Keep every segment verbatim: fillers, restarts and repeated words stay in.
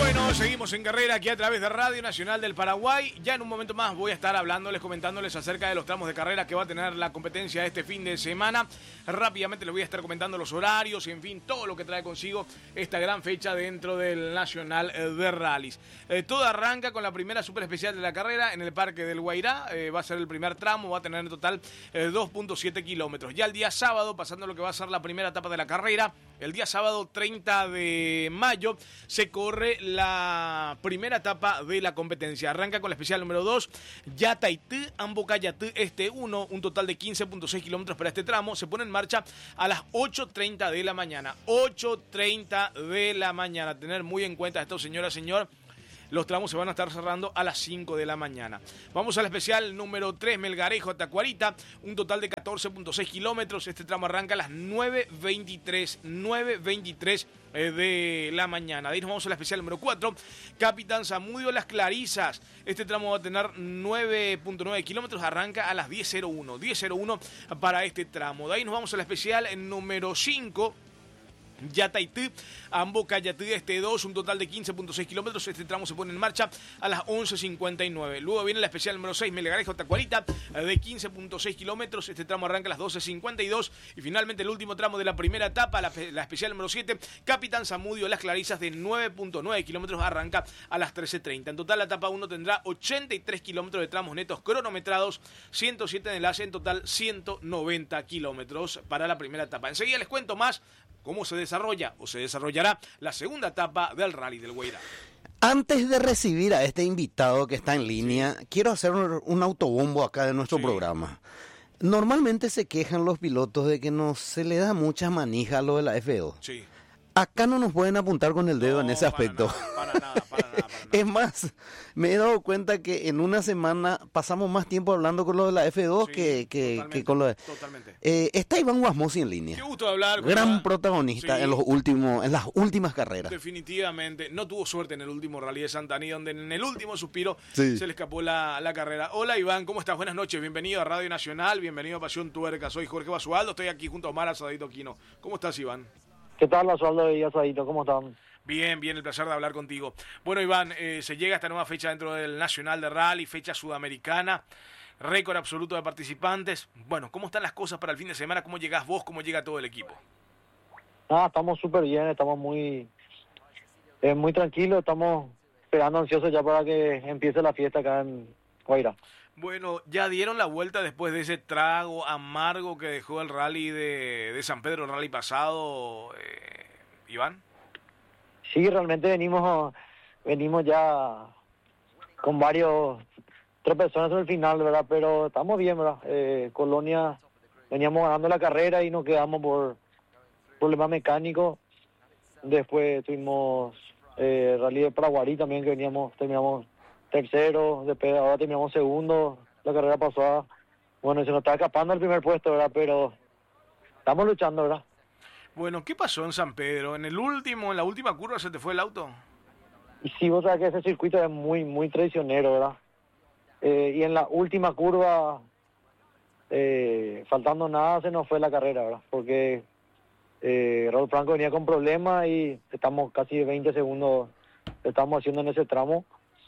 Bueno, seguimos en carrera aquí a través de Radio Nacional del Paraguay. Ya en un momento más voy a estar hablándoles, comentándoles acerca de los tramos de carrera que va a tener la competencia este fin de semana. Rápidamente les voy a estar comentando los horarios y en fin, todo lo que trae consigo esta gran fecha dentro del Nacional de Rallys. Eh, todo arranca con la primera super especial de la carrera en el Parque del Guairá. Eh, va a ser el primer tramo, va a tener en total eh, dos punto siete kilómetros. Ya el día sábado, pasando lo que va a ser la primera etapa de la carrera, el día sábado treinta de mayo se corre la primera etapa de la competencia. Arranca con la especial número dos, Yataití, Ambocayatí Este uno, un total de quince punto seis kilómetros para este tramo. Se pone en marcha a las ocho treinta de la mañana. ocho treinta de la mañana. Tener muy en cuenta esto, señora, señor. Los tramos se van a estar cerrando a las cinco de la mañana. Vamos a la especial número tres, Melgarejo, Tacuarita, un total de catorce punto seis kilómetros. Este tramo arranca a las nueve veintitrés de la mañana. De ahí nos vamos a la especial número cuatro, Capitán Zamudio, Las Clarisas. Este tramo va a tener nueve punto nueve kilómetros, arranca a las diez cero uno para este tramo. De ahí nos vamos a la especial número cinco, Yataití, Ambocayatí Este dos, un total de quince punto seis kilómetros. Este tramo se pone en marcha a las once cincuenta y nueve. Luego viene la especial número seis, Melgarejo, Tacuarita, de quince punto seis kilómetros. Este tramo arranca a las doce cincuenta y dos. Y finalmente el último tramo de la primera etapa, la, la especial número siete, Capitán Zamudio, Las Clarisas, de nueve punto nueve kilómetros, arranca a las trece treinta. En total la etapa uno tendrá ochenta y tres kilómetros de tramos netos cronometrados, ciento siete en enlace, en total ciento noventa kilómetros para la primera etapa. Enseguida les cuento más cómo se desarrolla o se desarrollará la segunda etapa del Rally del Guairá. Antes de recibir a este invitado que está en línea, sí, quiero hacer un, un autobombo acá de nuestro sí. programa. Normalmente se quejan los pilotos de que no se le da mucha manija a lo de la F dos. Sí. Acá no nos pueden apuntar con el dedo no, en ese aspecto. Para nada, para nada, para nada, para nada. Es más, me he dado cuenta que en una semana pasamos más tiempo hablando con lo de la F dos sí, que, que, que con lo de... Totalmente. Eh, está Iván Guasmosi en línea. Qué gusto hablar. Gran con la... protagonista sí. en, los últimos, en las últimas carreras. Definitivamente. No tuvo suerte en el último Rally de Santaní, donde en el último suspiro sí. se le escapó la, la carrera. Hola Iván, ¿cómo estás? Buenas noches. Bienvenido a Radio Nacional, bienvenido a Pasión Tuerca. Soy Jorge Basualdo, estoy aquí junto a Omar Asadito Quino. ¿Cómo estás, Iván? ¿Qué tal, Basualdo y Asadito? ¿Cómo están? Bien, bien, el placer de hablar contigo. Bueno, Iván, eh, se llega a esta nueva fecha dentro del Nacional de Rally, fecha sudamericana, récord absoluto de participantes. Bueno, ¿cómo están las cosas para el fin de semana? ¿Cómo llegás vos? ¿Cómo llega todo el equipo? Ah, estamos súper bien, estamos muy, eh, muy tranquilos, estamos esperando ansiosos ya para que empiece la fiesta acá en Guairá. Bueno, ya dieron la vuelta después de ese trago amargo que dejó el Rally de, de San Pedro, el Rally pasado, eh, Iván. Sí, realmente venimos venimos ya con varios tropezones en el final, ¿verdad? Pero estamos bien, ¿verdad? Eh, Colonia, veníamos ganando la carrera y nos quedamos por problemas mecánicos. Después tuvimos eh, Rally de Paraguarí también, que veníamos, terminamos tercero, después ahora terminamos segundo, la carrera pasada. Bueno, se nos está escapando el primer puesto, ¿verdad? Pero estamos luchando, ¿verdad? Bueno, ¿qué pasó en San Pedro? ¿En el último, en la última curva se te fue el auto? Y sí, vos sabés que ese circuito es muy, muy traicionero, ¿verdad? Eh, y en la última curva, eh, faltando nada, se nos fue la carrera, ¿verdad? Porque eh, Raúl Franco venía con problemas y estamos casi veinte segundos, estamos haciendo en ese tramo.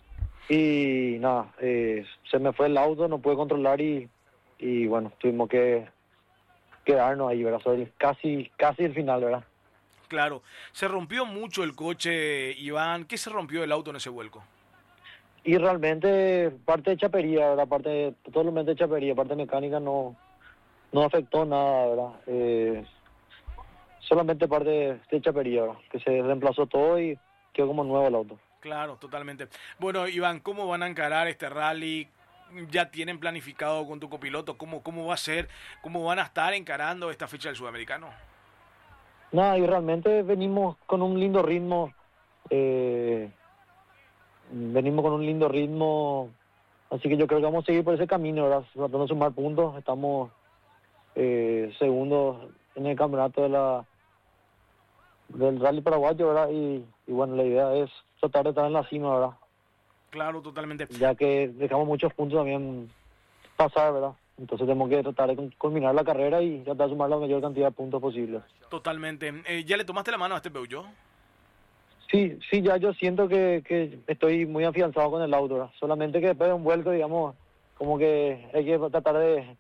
Y nada, eh, se me fue el auto, no pude controlar y, y bueno, tuvimos que quedarnos ahí, ¿verdad? Sobre casi, casi el final, ¿verdad? Claro. Se rompió mucho el coche, Iván. ¿Qué se rompió del auto en ese vuelco? Y realmente parte de chapería, ¿verdad? Parte, totalmente de chapería, parte mecánica no, no afectó nada, ¿verdad? Eh, solamente parte de, de chapería, ¿verdad? Que se reemplazó todo y quedó como nuevo el auto. Claro, totalmente. Bueno, Iván, ¿cómo van a encarar este rally? ¿Ya tienen planificado con tu copiloto cómo, cómo va a ser, cómo van a estar encarando esta fecha del Sudamericano? Nada, y realmente venimos con un lindo ritmo, eh, venimos con un lindo ritmo, así que yo creo que vamos a seguir por ese camino, ¿verdad? Tratando de sumar puntos, estamos eh, segundos en el campeonato de la del Rally Paraguayo, ¿verdad? Y, y bueno, la idea es tratar de estar en la cima, ¿verdad? Claro, totalmente. Ya que dejamos muchos puntos también pasar, ¿verdad? Entonces tenemos que tratar de culminar la carrera y tratar de sumar la mayor cantidad de puntos posibles. Totalmente. Eh, ¿Ya le tomaste la mano a este Peugeot? Sí, sí, ya yo siento que, que estoy muy afianzado con el auto, ¿verdad? Solamente que después de un vuelco, digamos, como que hay que tratar de,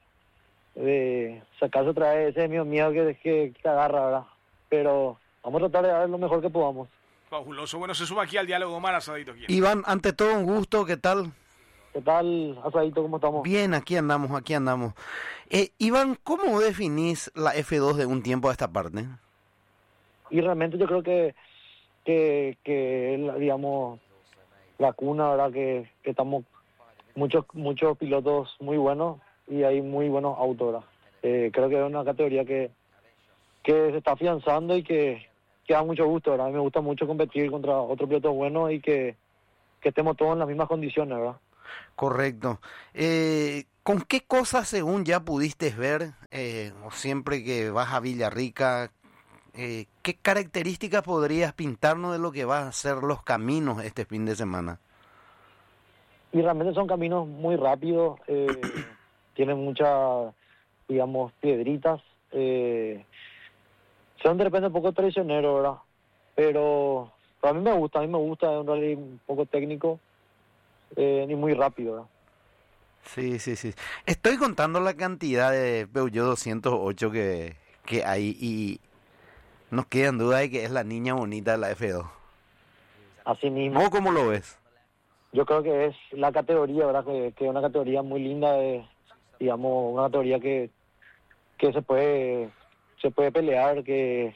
de sacarse otra vez ese miedo, miedo que, que, que agarra, ¿verdad? Pero vamos a tratar de dar lo mejor que podamos. Fabuloso. Bueno, se suma aquí al diálogo Omar Asadito. ¿Quién? Iván, ante todo un gusto, ¿qué tal? ¿Qué tal, Asadito? ¿Cómo estamos? Bien, aquí andamos, aquí andamos. Eh, Iván, ¿cómo definís la F dos de un tiempo a esta parte? Y realmente yo creo que, que, que la- digamos, la cuna, ¿verdad? Que, que estamos muchos muchos pilotos muy buenos y hay muy buenos autos, ¿verdad? Eh, creo que es una categoría que, que se está afianzando y que, que da mucho gusto, ¿verdad? A mí me gusta mucho competir contra otros pilotos buenos y que, que estemos todos en las mismas condiciones, ¿verdad? Correcto. Eh, ¿con qué cosas, según ya pudiste ver, eh, o siempre que vas a Villarrica, eh, qué características podrías pintarnos de lo que van a ser los caminos este fin de semana? Y realmente son caminos muy rápidos, eh, tienen muchas, digamos, piedritas, eh, son de repente un poco traicioneros, ¿verdad? Pero, pero a mí me gusta, a mí me gusta, es un rally un poco técnico eh, y muy rápido, ¿verdad? Sí, sí, sí. Estoy contando la cantidad de Peugeot doscientos ocho que, que hay y nos queda en duda de que es la niña bonita de la F dos. Así mismo. ¿Vos cómo lo ves? Yo creo que es la categoría, ¿verdad? Que, que es una categoría muy linda, de, digamos, una categoría que, que se puede se puede pelear, que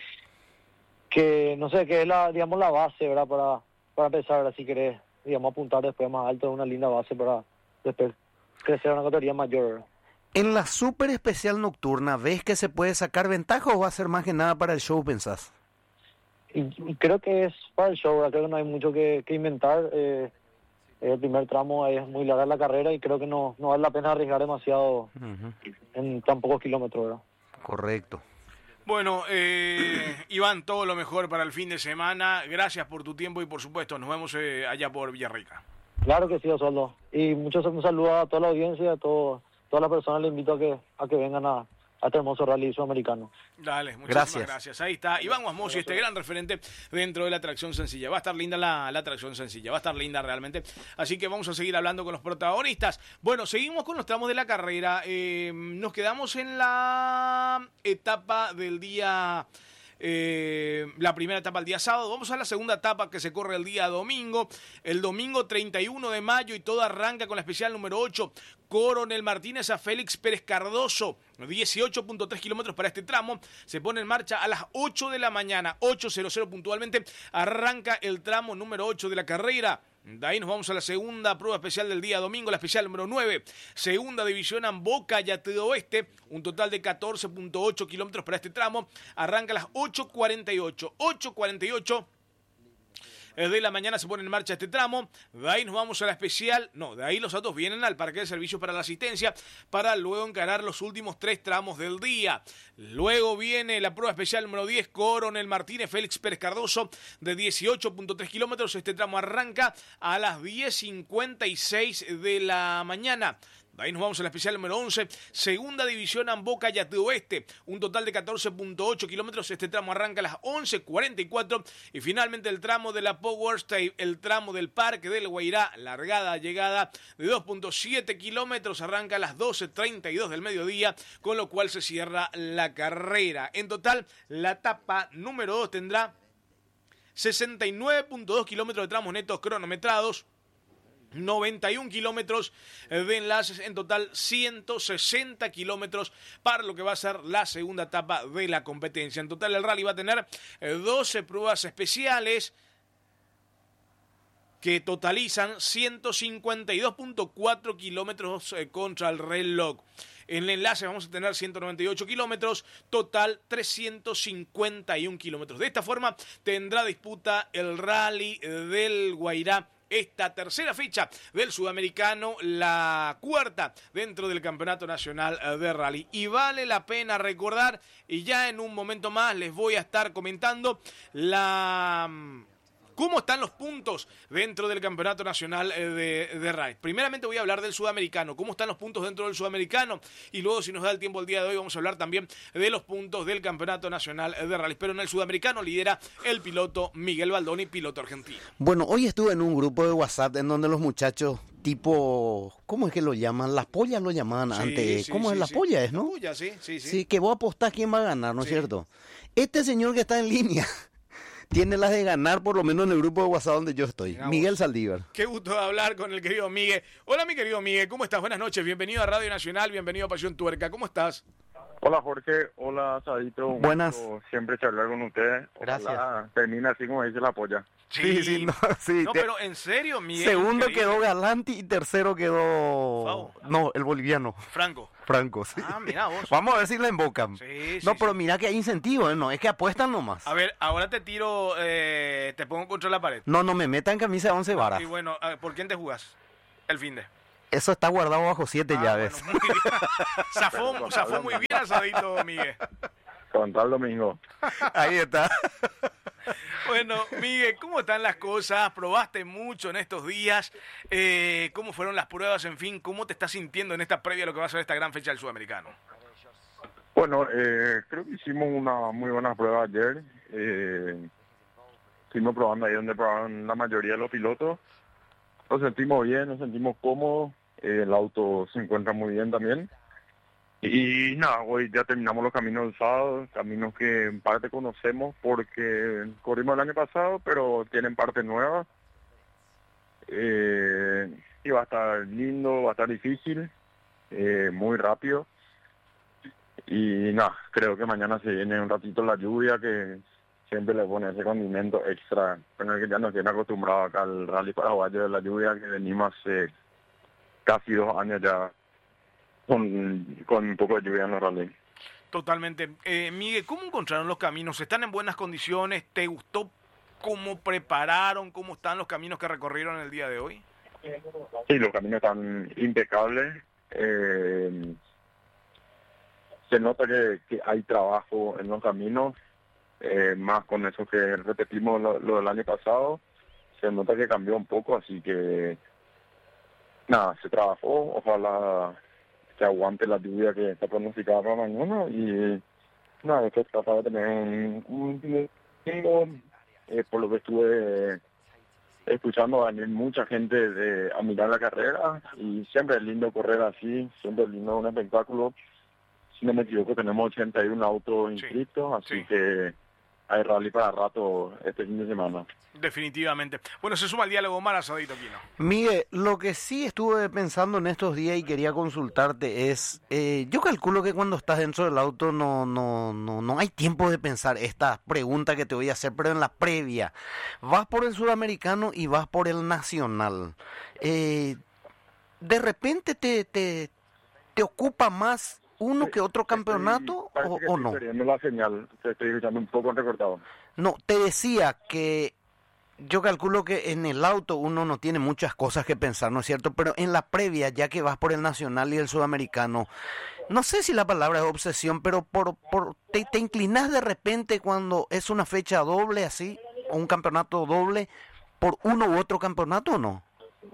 que no sé, que es la, digamos, la base, ¿verdad? Para, para empezar, ¿verdad? Si querés, digamos, apuntar después más alto, es una linda base para después crecer a una categoría mayor, ¿verdad? En la super especial nocturna, ¿ves que se puede sacar ventaja o va a ser más que nada para el show, pensás? Y, y creo que es para el show, ¿verdad? Creo que no hay mucho que, que inventar. Eh, el primer tramo es muy larga la carrera y creo que no, no vale la pena arriesgar demasiado Ujú. en tan pocos kilómetros, ¿verdad? Correcto. Bueno, eh, Iván, todo lo mejor para el fin de semana. Gracias por tu tiempo y por supuesto nos vemos eh, allá por Villarrica. Claro que sí, Osvaldo. Y muchos un saludo a toda la audiencia, a todo, todas las personas, les invito a que a que vengan a, a este hermoso rally sudamericano. Dale, muchísimas Gracias. gracias. Ahí está Iván Guasmosi, este gran referente dentro de la atracción sencilla. Va a estar linda la, la atracción sencilla, va a estar linda realmente. Así que vamos a seguir hablando con los protagonistas. Bueno, seguimos con los tramos de la carrera. Eh, nos quedamos en la etapa del día... Eh, la primera etapa el día sábado, vamos a la segunda etapa que se corre el día domingo, el domingo treinta y uno de mayo y todo arranca con la especial número ocho, Coronel Martínez a Félix Pérez Cardoso, dieciocho punto tres kilómetros para este tramo, se pone en marcha a las ocho de la mañana, ocho cero cero puntualmente, arranca el tramo número ocho de la carrera. De ahí nos vamos a la segunda prueba especial del día domingo, la especial número nueve, segunda división Amboca Yatid Oeste, un total de catorce punto ocho kilómetros para este tramo, arranca a las ocho cuarenta y ocho, ocho cuarenta y ocho de la mañana se pone en marcha este tramo. De ahí nos vamos a la especial, no, de ahí los autos vienen al parque de servicios para la asistencia para luego encarar los últimos tres tramos del día. Luego viene la prueba especial número diez, Coronel Martínez Félix Pérez Cardoso, de dieciocho punto tres kilómetros. Este tramo arranca a las diez cincuenta y seis de la mañana. De ahí nos vamos a la especial número once, segunda división Amboca Yatid Oeste, un total de catorce punto ocho kilómetros, este tramo arranca a las once cuarenta y cuatro y finalmente el tramo de la Power State, el tramo del Parque del Guairá, largada, llegada de dos punto siete kilómetros, arranca a las doce treinta y dos del mediodía, con lo cual se cierra la carrera. En total, la etapa número dos tendrá sesenta y nueve punto dos kilómetros de tramos netos cronometrados, noventa y un kilómetros de enlaces, en total ciento sesenta kilómetros para lo que va a ser la segunda etapa de la competencia. En total el rally va a tener doce pruebas especiales que totalizan ciento cincuenta y dos punto cuatro kilómetros contra el reloj. En el enlace vamos a tener ciento noventa y ocho kilómetros, total trescientos cincuenta y un kilómetros. De esta forma tendrá disputa el rally del Guairá, esta tercera fecha del sudamericano, la cuarta dentro del Campeonato Nacional de Rally. Y vale la pena recordar, y ya en un momento más les voy a estar comentando, la ¿Cómo están los puntos dentro del Campeonato Nacional eh, de, de Rally? Primeramente voy a hablar del Sudamericano. ¿Cómo están los puntos dentro del Sudamericano? Y luego, si nos da el tiempo el día de hoy, vamos a hablar también de los puntos del Campeonato Nacional de Rally. Pero en el Sudamericano lidera el piloto Miguel Baldoni, piloto argentino. Bueno, hoy estuve en un grupo de WhatsApp en donde los muchachos tipo, ¿cómo es que lo llaman? Las pollas lo llamaban Sí, antes. sí, ¿Cómo sí, es? Las sí. pollas, ¿no? Las pollas, sí, sí, sí. Sí, que vos apostás quién va a ganar, ¿no es Sí. cierto? Este señor que está en línea tiene las de ganar, por lo menos en el grupo de WhatsApp donde yo estoy. Mirá Miguel vos. Saldívar. Qué gusto hablar con el querido Miguel. Hola, mi querido Miguel, ¿cómo estás? Buenas noches, bienvenido a Radio Nacional, bienvenido a Pasión Tuerca. ¿Cómo estás? Hola Jorge, hola Sadito. Un Buenas. gusto siempre charlar con ustedes. Gracias. Ojalá termina así como dice la polla. Sí, sí, no, sí. No, te- pero en serio, Miguel. Segundo increíble. quedó Galanti y tercero quedó... Favo. No, el boliviano, Franco. Franco, sí. Ah, mira vos. Vamos a ver si la embocan. Sí, sí, no, pero sí. mira que hay incentivos, ¿eh? No, es que apuestan nomás. A ver, ahora te tiro, eh, te pongo contra la pared. No, no me metan camisa de once varas. Y bueno, a ver, ¿por quién te jugás? El fin de. Eso está guardado bajo siete Ah, llaves. bueno, muy bien. Zafó, zafó muy bien asadito, Miguel. Con tal domingo. Ahí está. Bueno, Miguel, ¿cómo están las cosas? ¿Probaste mucho en estos días? Eh, ¿Cómo fueron las pruebas? En fin, ¿cómo te estás sintiendo en esta previa a lo que va a ser esta gran fecha del Sudamericano? Bueno, eh, creo que hicimos una muy buena prueba ayer. Eh, estuvimos probando ahí donde probaron la mayoría de los pilotos. Nos sentimos bien, nos sentimos cómodos. Eh, el auto se encuentra muy bien también. Y nada, hoy ya terminamos los caminos del sábado, caminos que en parte conocemos porque corrimos el año pasado, pero tienen partes nuevas. Eh, y va a estar lindo, va a estar difícil, eh, muy rápido. Y nada, creo que mañana se viene un ratito la lluvia que siempre le pone ese condimento extra, con el que ya nos tiene acostumbrado acá al rally paraguayo de la lluvia, que venimos hace casi dos años ya con, con un poco de lluvia en los rally. Totalmente. Eh, Miguel, ¿cómo encontraron los caminos? ¿Están en buenas condiciones? ¿Te gustó cómo prepararon? ¿Cómo están los caminos que recorrieron el día de hoy? Sí, los caminos están impecables. Eh, se nota que, que hay trabajo en los caminos, eh, más con eso que repetimos lo, lo del año pasado. Se nota que cambió un poco, así que nada, se trabajó. Ojalá que aguante la lluvia que está pronosticada para mañana y nada, esto trata de tener un, un domingo, eh, por lo que estuve escuchando a venir mucha gente de, a mirar la carrera y siempre es lindo correr así, siempre es lindo un espectáculo. Si no me equivoco tenemos ochenta y uno autos inscritos, así sí. que hay rally para rato este fin de semana. Definitivamente. Bueno, se suma el diálogo más asadito aquí, ¿no? Miguel, lo que sí estuve pensando en estos días y quería consultarte es, eh, yo calculo que cuando estás dentro del auto no, no, no, no hay tiempo de pensar esta pregunta que te voy a hacer, pero en la previa, vas por el sudamericano y vas por el nacional. Eh, de repente te, te, te ocupa más uno que otro campeonato Estoy- o, parece que o estoy no. perdiendo la señal, te estoy escuchando un poco recortado. No, te decía que yo calculo que en el auto uno no tiene muchas cosas que pensar, ¿no es cierto? Pero en la previa, ya que vas por el nacional y el sudamericano, no sé si la palabra es obsesión, pero por, por te, te inclinas de repente cuando es una fecha doble así, o un campeonato doble, por uno u otro campeonato o no.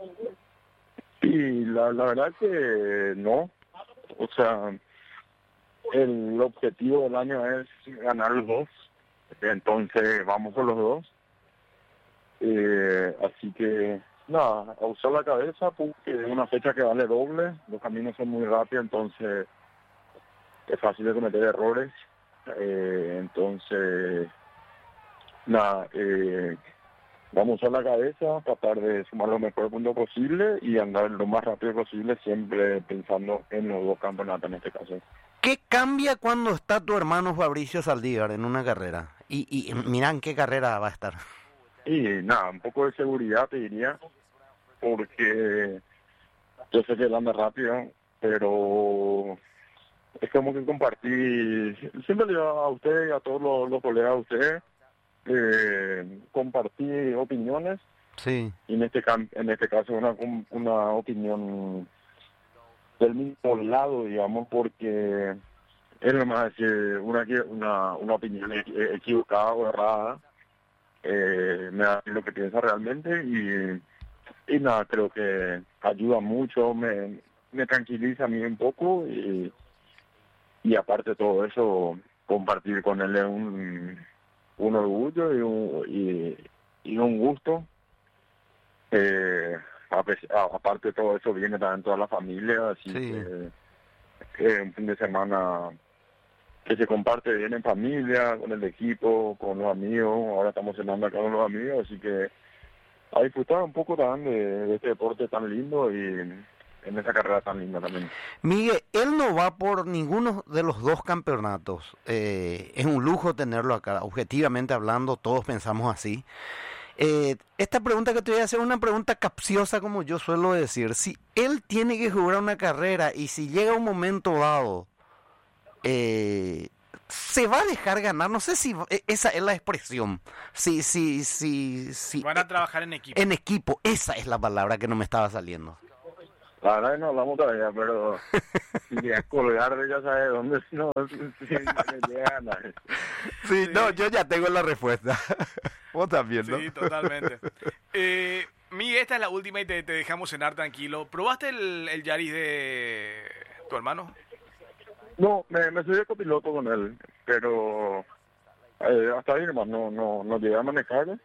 Y la, la verdad que no. O sea, el objetivo del año es ganar los dos. Entonces vamos por los dos. Eh, así que, nada, a usar la cabeza porque es una fecha que vale doble. Los caminos son muy rápidos, entonces es fácil de cometer errores. Eh, entonces, nada, eh, vamos a usar la cabeza, tratar de sumar los mejores puntos posible y andar lo más rápido posible, siempre pensando en los dos campeonatos en este caso. ¿Qué cambia cuando está tu hermano Fabricio Saldívar en una carrera? Y, y mira en qué carrera va a estar. Y nada, un poco de seguridad te diría, porque yo sé que él anda rápido, pero es como que compartí, siempre le digo a usted y a todos los, los colegas de usted, eh, compartí opiniones, Sí. y en este cam- en este caso una una opinión del mismo lado, digamos, porque él no me va a decir una, una, una opinión equi- equivocada o errada, eh, me da lo que piensa realmente y, y nada, creo que ayuda mucho, me, me tranquiliza a mí un poco y, y aparte de todo eso, compartir con él es un, un orgullo y un, y, y un gusto. Eh, a pes- a- aparte de todo eso viene también toda la familia, así Sí. que eh, un fin de semana que se comparte bien en familia, con el equipo, con los amigos. Ahora estamos cenando acá con los amigos, así que a disfrutar un poco también de, de este deporte tan lindo y en esa carrera tan linda también. Miguel, él no va por ninguno de los dos campeonatos. Eh, es un lujo tenerlo acá. Objetivamente hablando, todos pensamos así. Eh, esta pregunta que te voy a hacer es una pregunta capciosa, como yo suelo decir. Si él tiene que jugar una carrera y si llega un momento dado, eh, se va a dejar ganar. No sé si esa es la expresión. Si, si, si, si, Van a trabajar en equipo. en equipo, esa es la palabra que no me estaba saliendo. La verdad que no hablamos todavía, pero si llegas a colgar de ya sabes dónde, no, si, si, si me llega a ganar. Sí, Sí. no, yo ya tengo la respuesta. Vos también, ¿no? Sí, totalmente. Eh, Miguel, esta es la última y te, te dejamos cenar tranquilo. ¿Probaste el, el Yaris de tu hermano? No, me, me subí de copiloto con él, pero eh, hasta ahí nomás, no, no, no llegué a manejarlo.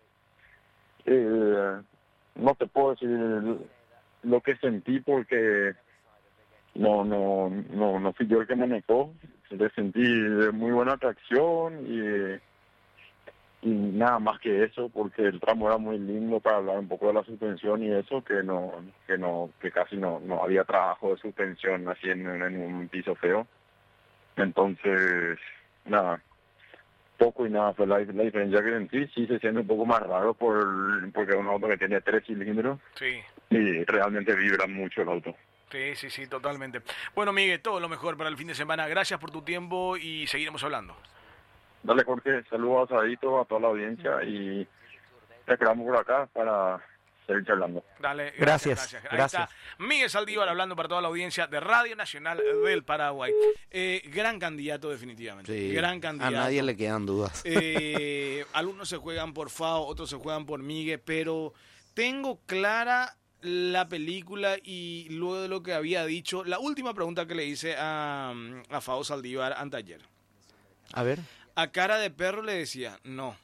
Eh, no te puedo decir lo que sentí porque no, no, no, no fui yo el que manejó. Le sentí muy buena tracción y, y nada más que eso, porque el tramo era muy lindo para hablar un poco de la suspensión y eso, que no, que no, que casi no, no había trabajo de suspensión así en, en un piso feo. Entonces, nada, poco y nada fue la, la diferencia que sentí. Sí se siente un poco más raro por porque es un auto que tiene tres cilindros Sí. y realmente vibra mucho el auto. Sí, sí, sí, totalmente. Bueno, Miguel, todo lo mejor para el fin de semana. Gracias por tu tiempo y seguiremos hablando. Dale, Jorge, saludos a Sadito, a toda la audiencia y te esperamos por acá para seguir charlando. Dale, Gracias, gracias. gracias. Ahí gracias. está Miguel Saldívar hablando para toda la audiencia de Radio Nacional del Paraguay. Eh, gran candidato definitivamente. Sí, Gran a candidato. nadie le quedan dudas. Eh, algunos se juegan por Fao, otros se juegan por Miguel, pero tengo clara la película y luego de lo que había dicho, la última pregunta que le hice a, a Fao Saldívar anteayer. A ver. A cara de perro le decía, no.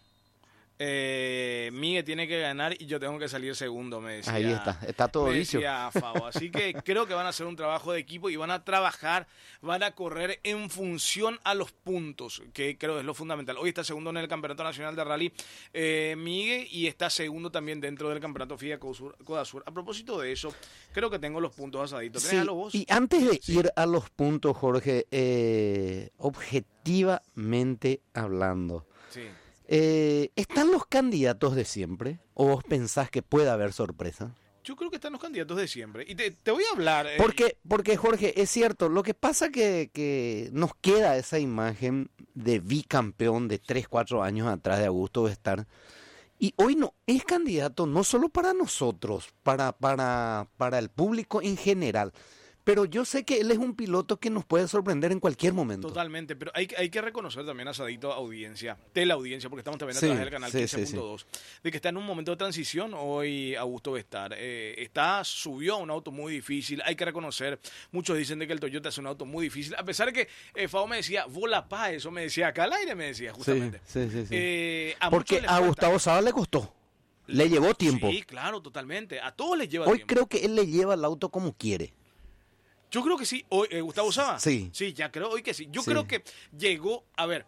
Eh, Miguel tiene que ganar y yo tengo que salir segundo, me decía. Ahí está, está todo me dicho. decía Favo. Así que creo que van a hacer un trabajo de equipo y van a trabajar, van a correr en función a los puntos, que creo es lo fundamental. Hoy está segundo en el Campeonato Nacional de Rally eh, Miguel y está segundo también dentro del Campeonato FIA Codasur. Codasur. A propósito de eso, creo que tengo los puntos asaditos. ¿Tenés Sí, algo vos? y antes de Sí. ir a los puntos, Jorge, eh, objetivamente hablando, Sí. eh, ¿están los candidatos de siempre? ¿O vos pensás que puede haber sorpresa? Yo creo que están los candidatos de siempre. Y te, te voy a hablar. eh, Porque, porque Jorge, es cierto, lo que pasa que, que nos queda esa imagen de bicampeón de tres, cuatro años atrás de Augusto Bestar. Y hoy no es candidato no solo para nosotros, para, para, para el público en general. Pero yo sé que él es un piloto que nos puede sorprender en cualquier momento. Totalmente, pero hay, hay que reconocer también a Sadito audiencia, de la audiencia, porque estamos también a Sí, través del canal sí, quince sí, punto dos, de que está en un momento de transición hoy Augusto Bestar. Eh, está, subió a un auto muy difícil, hay que reconocer, muchos dicen de que el Toyota es un auto muy difícil, a pesar de que eh, Fao me decía, vola pa, eso me decía acá al aire, me decía justamente. Sí, sí, sí, sí. Eh, a Porque muchos les a cuesta. Gustavo Saba le costó. Le llevó tiempo. Sí, claro, totalmente, a todos les lleva Hoy tiempo. creo que él le lleva el auto como quiere. Yo creo que sí. Hoy, eh, ¿Gustavo Saba? Sí. Sí, ya creo hoy que sí. Yo Sí. creo que llegó, a ver,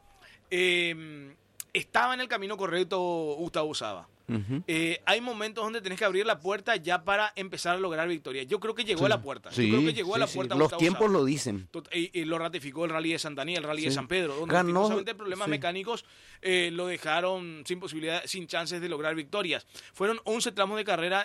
eh, estaba en el camino correcto Gustavo Saba. Ujú. Eh, hay momentos donde tenés que abrir la puerta ya para empezar a lograr victoria. Yo creo que llegó Sí. a la puerta. Sí, Yo creo que llegó a la sí, sí. puerta Los Gustavo tiempos Saba. lo dicen. Tot- Y, y lo ratificó el Rally de Santaní, el Rally de Sí. San Pedro, donde Ganó, lastimosamente problemas sí. mecánicos eh, lo dejaron sin posibilidad, sin chances de lograr victorias. Fueron once tramos de carrera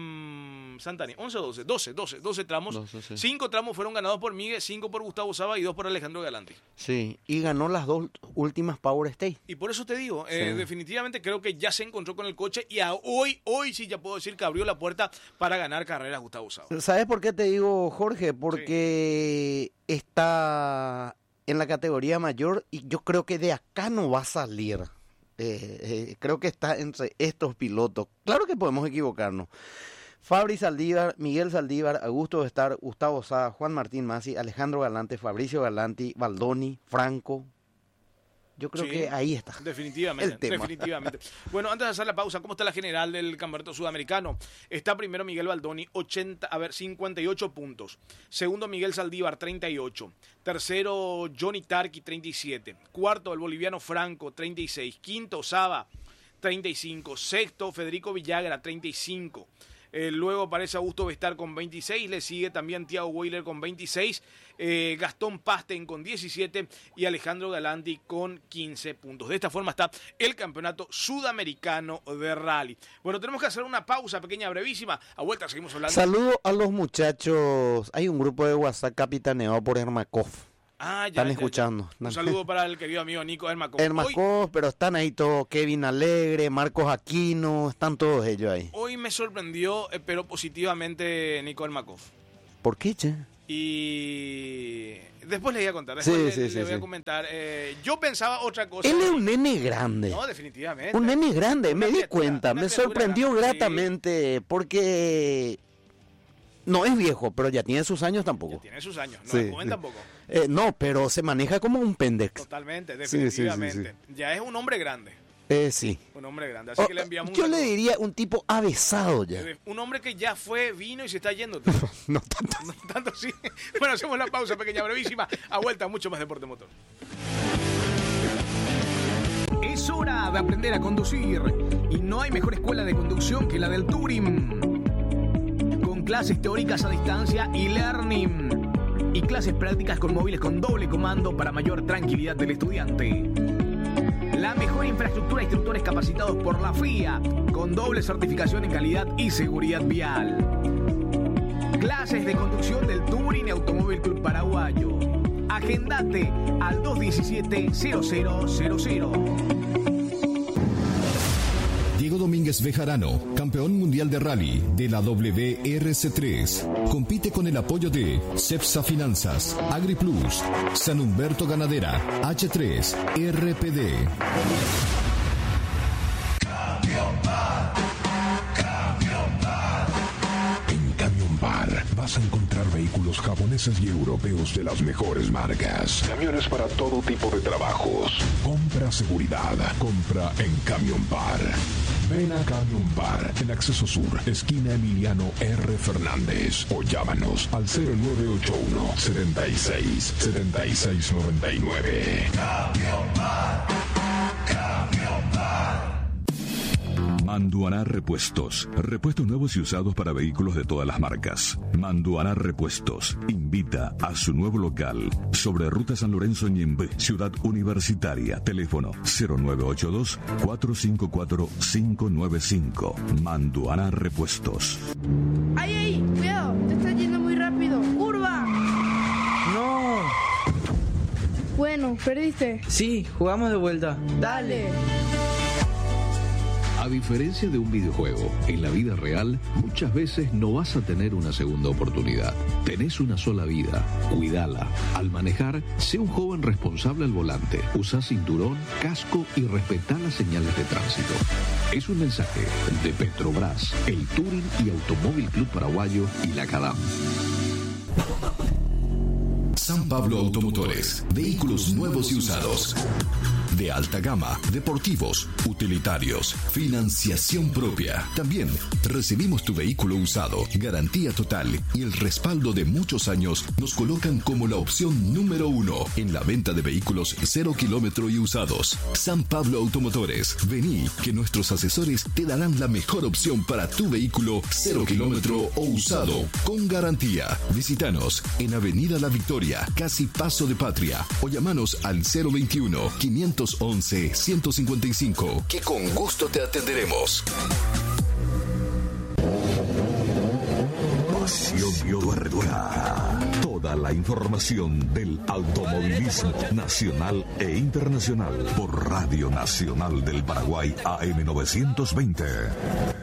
en Santaní, once o doce, doce, doce, doce tramos. doce, sí. Cinco tramos fueron ganados por Miguel, cinco por Gustavo Saba y dos por Alejandro Galante. Sí, y ganó las dos últimas Power Stage. Y por eso te digo, eh, Sí. definitivamente creo que ya se encontró con el coche y a hoy, hoy sí ya puedo decir que abrió la puerta para ganar carreras Gustavo Saba. ¿Sabes por qué te digo, Jorge? Porque está en la categoría mayor y yo creo que de acá no va a salir Eh, eh, creo que está entre estos pilotos. Claro que podemos equivocarnos. Fabri Saldívar, Miguel Saldívar, Augusto Bestar, Gustavo Sá, Juan Martín Masi, Alejandro Galante, Fabricio Galanti, Baldoni, Franco. Yo creo sí, que ahí está. Definitivamente, el tema. definitivamente. Bueno, antes de hacer la pausa, ¿cómo está la general del campeonato sudamericano? Está primero Miguel Baldoni, ochenta, a ver, cincuenta y ocho puntos. Segundo Miguel Saldívar, treinta y ocho. Tercero Johnny Tarqui, treinta y siete. Cuarto el boliviano Franco, treinta y seis. Quinto Saba, treinta y cinco. Sexto Federico Villagra, treinta y cinco. Eh, luego aparece Augusto Bestar con veintiséis, le sigue también Thiago Weiler con veintiséis, eh, Gastón Pasten con diecisiete y Alejandro Galanti con quince puntos. De esta forma está el campeonato sudamericano de rally. Bueno, tenemos que hacer una pausa pequeña, brevísima. A vuelta seguimos hablando. Saludo a los muchachos. Hay un grupo de WhatsApp capitaneado por Ermakov. Ah, ya, están ya, escuchando. Ya. Un saludo para el querido amigo Nico Ermakov. Ermakov, hoy, pero están ahí todos, Kevin Alegre, Marcos Aquino, están todos ellos ahí. Hoy me sorprendió, eh, pero positivamente, Nico Ermakov. ¿Por qué, che? Y después le voy a contar, después sí, le, sí, le sí, voy a sí. comentar. Eh, yo pensaba otra cosa. Él es un nene grande. No, definitivamente. Un nene grande, una me di criatura, cuenta, me sorprendió grande. gratamente, sí. Porque no es viejo, pero ya tiene sus años tampoco. Ya tiene sus años, no sí, es joven sí. tampoco. Eh, no, pero se maneja como un pendex. Totalmente, definitivamente. Sí, sí, sí, sí. Ya es un hombre grande. Eh, sí. Un hombre grande, así oh, que le enviamos yo un le diría un tipo avesado ya. Un hombre que ya fue, vino y se está yendo. No tanto. No tanto, sí. Bueno, hacemos la pausa pequeña, brevísima. A vuelta, mucho más Deporte Motor. Es hora de aprender a conducir. Y no hay mejor escuela de conducción que la del Turing. Con clases teóricas a distancia y learning. Y clases prácticas con móviles con doble comando para mayor tranquilidad del estudiante. La mejor infraestructura, instructores capacitados por la F I A, con doble certificación en calidad y seguridad vial. Clases de conducción del Touring Automóvil Club Paraguayo. Agendate al dos diecisiete cero cero cero cero. Diego Domínguez Bejarano, campeón mundial de rally de la W R C tres. Compite con el apoyo de Cepsa Finanzas, AgriPlus, San Humberto Ganadera, H tres, R P D. Camión Bar, Camión Bar. En Camión Bar vas a encontrar vehículos japoneses y europeos de las mejores marcas. Camiones para todo tipo de trabajos. Compra seguridad. Compra en Camión Bar. Ven a Camión Bar, en Acceso Sur, esquina Emiliano R. Fernández. O llámanos al cero nueve ocho uno, setenta y seis, setenta y seis noventa y nueve. Camión Bar, Camión Bar. Manduaná Repuestos. Repuestos nuevos y usados para vehículos de todas las marcas. Manduaná Repuestos invita a su nuevo local sobre Ruta San Lorenzo Ñembe, Ciudad Universitaria. Teléfono cero nueve ocho dos, cuatro cinco cuatro, cinco nueve cinco. Manduaná Repuestos. ¡Ay, ay! ¡Cuidado! Te estás yendo muy rápido. ¡Curva! ¡No! Bueno, perdiste. Sí, jugamos de vuelta. Dale. A diferencia de un videojuego, en la vida real muchas veces no vas a tener una segunda oportunidad. Tenés una sola vida, cuídala. Al manejar, sé un joven responsable al volante. Usa cinturón, casco y respetá las señales de tránsito. Es un mensaje de Petrobras, el Touring y Automóvil Club Paraguayo y la CADAM. San Pablo Automotores, vehículos nuevos y usados. De alta gama, deportivos, utilitarios, financiación propia. También recibimos tu vehículo usado, garantía total y el respaldo de muchos años nos colocan como la opción número uno en la venta de vehículos cero kilómetro y usados. San Pablo Automotores, vení que nuestros asesores te darán la mejor opción para tu vehículo cero kilómetro o usado con garantía. Visítanos en Avenida La Victoria, casi Paso de Patria, o llamanos al cero veintiuno, quinientos once, ciento cincuenta y cinco, que con gusto te atenderemos. Pasión Tuerca. Toda la información del automovilismo nacional e internacional por Radio Nacional del Paraguay A M novecientos veinte.